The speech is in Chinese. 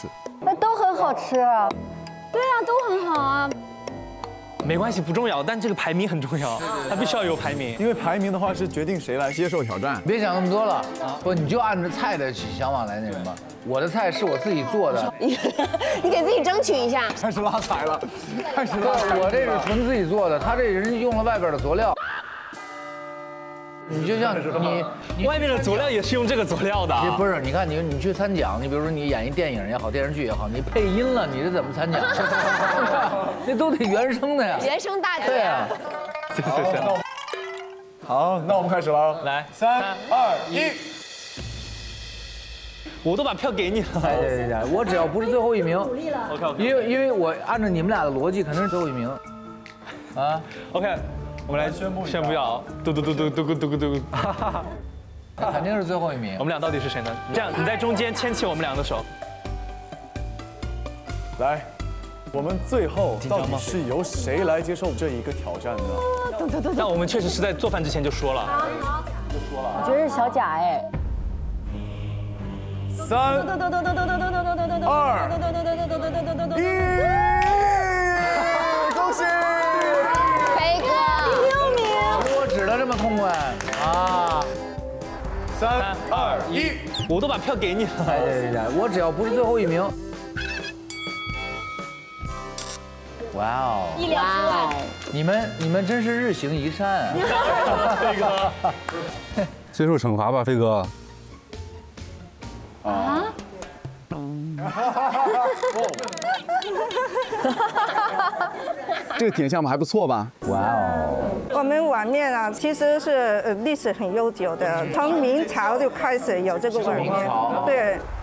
吃。 那都很好吃啊。 对啊，都很好啊。 没关系，不重要，但这个排名很重要，它必须要有排名。 因为排名的话是决定谁来接受挑战。 别想那么多了，不，你就按着菜的想法来那什么。我的菜是我自己做的， 你给自己争取一下。 开始拉踩了，开始拉踩了。 我这是纯自己做的，他这人用了外边的佐料。你就像你外面的佐料也是用这个佐料的。 不是，你看你去参奖，你比如说你演一电影也好，电视剧也好，你配音了，你这怎么参奖？那都得原声的呀。 原声大姐。 对啊。 行。 好，那我们开始了。 来 ，3、2、1。 我都把票给你了。 对，我只要不是最后一名 ，OK， 因为我按照你们俩的逻辑，肯定是最后一名。啊 ，OK， 我们来宣布要嘟嘟嘟嘟嘟嘟嘟嘟， 肯定是最后一名。 我们俩到底是谁呢？这样，你在中间牵起我们俩的手。 来，我们最后到底是由谁来接受这一个挑战呢？ 那我们确实是在做饭之前就说了。 我觉得是小贾哎。 3、2、1，恭喜！ 飞哥6名， 我指的这么痛快啊 ！3、2、1， 我都把票给你了。 对，我只要不是最后一名。哇哦！ 哇， 你们真是日行一善啊！ 飞哥， 接受惩罚吧，飞哥。 啊！ 这个点项目还不错吧？ 哇哦！ 我们碗面啊，其实是历史很悠久的，从明朝就开始有这个碗面。对，